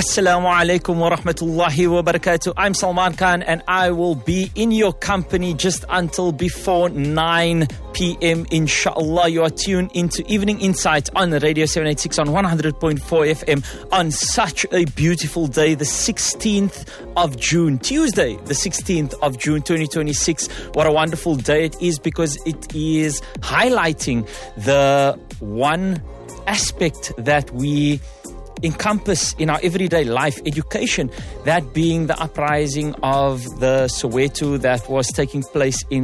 Assalamu alaikum wa rahmatullahi wa barakatuh. I'm Salman Khan and I will be in your company just until before 9 p.m. Inshallah. You are tuned into Evening Insight on Radio 786 on 100.4 FM on such a beautiful day, the 16th of June, Tuesday, the 16th of June 2026. What a wonderful day it is, because it is highlighting the one aspect that we encompass in our everyday life, education, that being the uprising of the Soweto that was taking place in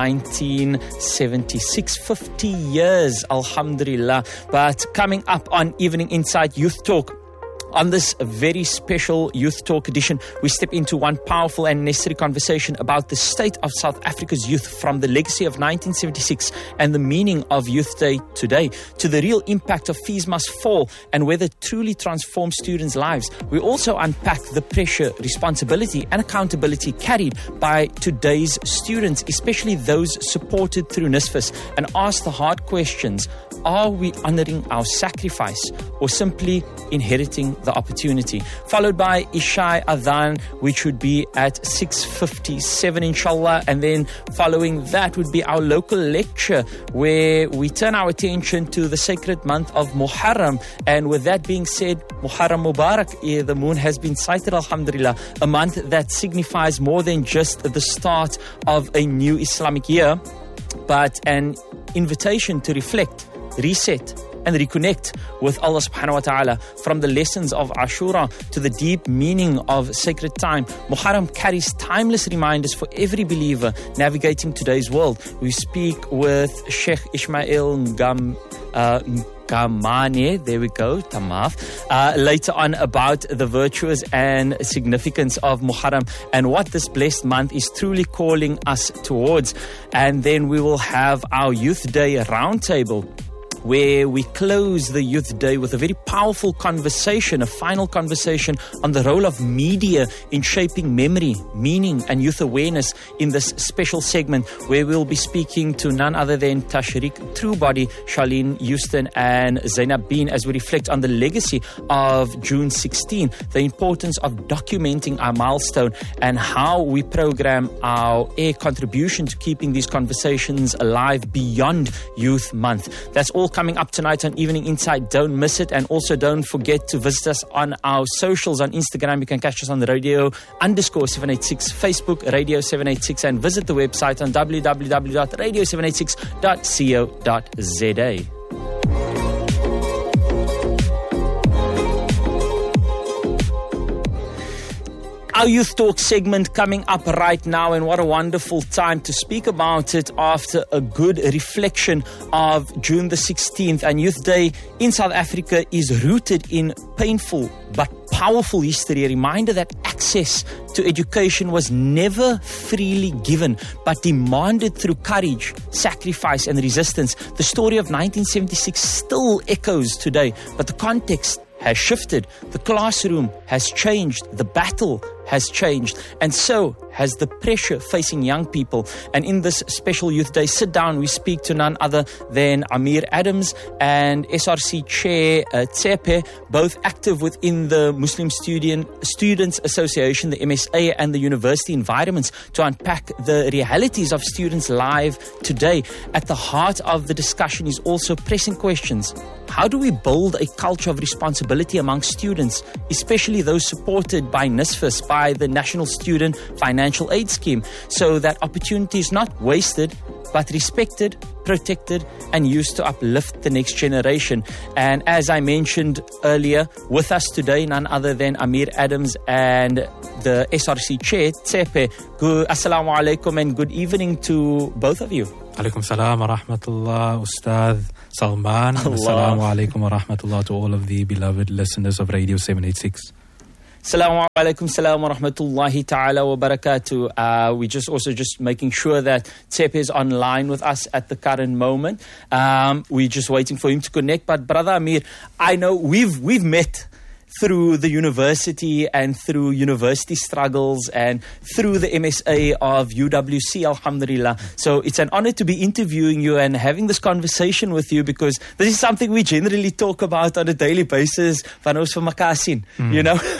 1976, 50 years, alhamdulillah. But coming up on Evening Insight Youth Talk, on this very special Youth Talk edition, we step into one powerful and necessary conversation about the state of South Africa's youth, from the legacy of 1976 and the meaning of Youth Day today, to the real impact of Fees Must Fall and whether it truly transforms students' lives. We also unpack the pressure, responsibility and accountability carried by today's students, especially those supported through NSFAS, and ask the hard questions. Are we honoring our sacrifice or simply inheriting the opportunity? Followed by Ishai Adhan, which would be at 6:57 inshallah, and then following that would be our local lecture where we turn our attention to the sacred month of Muharram. And with that being said, Muharram Mubarak, the moon has been sighted, alhamdulillah, a month that signifies more than just the start of a new Islamic year, but an invitation to reflect, reset and reconnect with Allah subhanahu wa ta'ala. From the lessons of Ashura to the deep meaning of sacred time, Muharram carries timeless reminders for every believer navigating today's world. We speak with Sheikh Ismail Gamane, there we go, Tamaf, later on about the virtues and significance of Muharram and what this blessed month is truly calling us towards. And then we will have our Youth Day roundtable, where we close the Youth Day with a very powerful conversation, a final conversation on the role of media in shaping memory, meaning and youth awareness in this special segment, where we'll be speaking to none other than Tashriq Truebody, Charlene Houston and Zainab Bean as we reflect on the legacy of June 16, the importance of documenting our milestone and how we program our contribution to keeping these conversations alive beyond Youth Month. That's all coming up tonight on Evening Insight. Don't miss it. And also don't forget to visit us on our socials. On Instagram, you can catch us on the radio_786, Facebook Radio 786, and visit the website on www.radio786.co.za. Our Youth Talk segment coming up right now, and what a wonderful time to speak about it after a good reflection of June the 16th. And Youth Day in South Africa is rooted in painful but powerful history, a reminder that access to education was never freely given, but demanded through courage, sacrifice and resistance. The story of 1976 still echoes today, but the context has shifted. The classroom has changed. The battle has changed. And so has the pressure facing young people. And in this special Youth Day sit down, we speak to none other than Amir Adams and SRC Chair Tsepe, both active within the Muslim Students Association, the MSA, and the university environments, to unpack the realities of students' lives today. At the heart of the discussion is also pressing questions. How do we build a culture of responsibility among students, especially those supported by NSFAS, by the National Student Financial Aid Scheme, so that opportunity is not wasted, but respected, protected, and used to uplift the next generation? And as I mentioned earlier, with us today, none other than Amir Adams and the SRC Chair, Tsepe. Assalamu alaikum and good evening to both of you. Alaikum salam wa rahmatullah, Ustad Salman. Assalamu alaikum wa rahmatullah to all of the beloved listeners of Radio 786. Assalamu alaikum, salam wa rahmatullahi ta'ala wa barakatuh. We just making sure that Tsepe is online with us at the current moment. We're just waiting for him to connect. But Brother Amir, I know we've met through the university and through university struggles and through the MSA of UWC, alhamdulillah. So it's an honor to be interviewing you and having this conversation with you, because this is something we generally talk about on a daily basis. Van ons vir mekaar sien, you know.